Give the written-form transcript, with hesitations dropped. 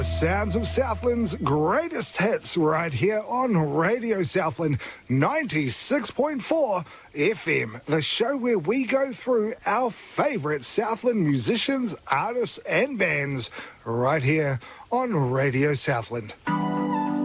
Sounds of Southland's greatest hits right here on Radio Southland 96.4 FM, the show where we go through our favourite Southland musicians, artists and bands right here on Radio Southland.